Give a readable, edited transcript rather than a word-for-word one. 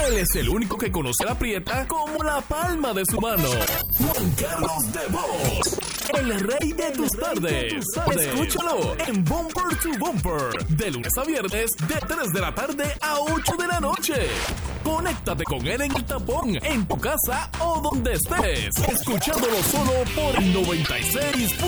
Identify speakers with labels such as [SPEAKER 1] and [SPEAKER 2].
[SPEAKER 1] Él es el único que conoce la Prieta como la palma de su mano. Juan Carlos de Vos, el rey de tus tardes. Escúchalo en Bumper to Bumper, de lunes a viernes, de 3 de la tarde a 8 de la noche. Conéctate con él en el tapón, en tu casa o donde estés, escuchándolo solo por el 96.